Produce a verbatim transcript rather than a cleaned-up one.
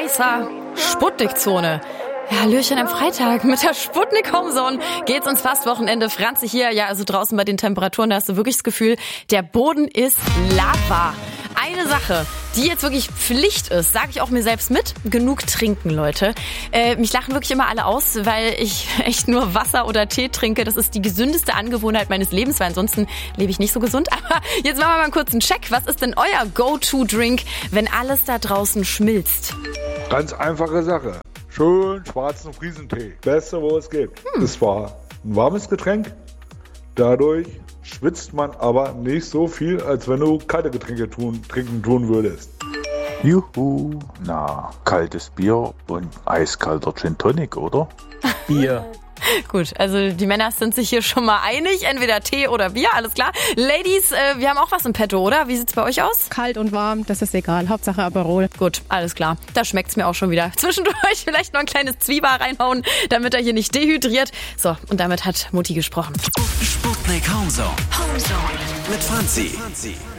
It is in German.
Weißer Sputnik-Zone. Ja, Hallöchen am Freitag. Mit der Sputnik Homezone geht's ins Fastwochenende. Franzi hier, ja, also draußen bei den Temperaturen, da hast du wirklich das Gefühl, der Boden ist Lava. Eine Sache, die jetzt wirklich Pflicht ist, sage ich auch mir selbst mit, genug trinken, Leute. Äh, mich lachen wirklich immer alle aus, weil ich echt nur Wasser oder Tee trinke. Das ist die gesündeste Angewohnheit meines Lebens, weil ansonsten lebe ich nicht so gesund. Aber jetzt machen wir mal einen kurzen Check. Was ist denn euer Go-To-Drink, wenn alles da draußen schmilzt? Ganz einfache Sache. Schön schwarzen Friesentee. Beste, wo es gibt. Hm. Das war ein warmes Getränk. Dadurch schwitzt man aber nicht so viel, als wenn du kalte Getränke tun, trinken tun würdest. Juhu, na, kaltes Bier und eiskalter Gin Tonic, oder? Bier. Gut, also die Männer sind sich hier schon mal einig, entweder Tee oder Bier, alles klar. Ladies, äh, wir haben auch was im Petto, oder? Wie sieht's bei euch aus? Kalt und warm, das ist egal. Hauptsache Aperol. Gut, alles klar. Da schmeckt's mir auch schon wieder. Zwischendurch vielleicht noch ein kleines Zwieber reinhauen, damit er hier nicht dehydriert. So, und damit hat Mutti gesprochen. Sputnik Homezone. Homezone. Mit Franzi. Franzi.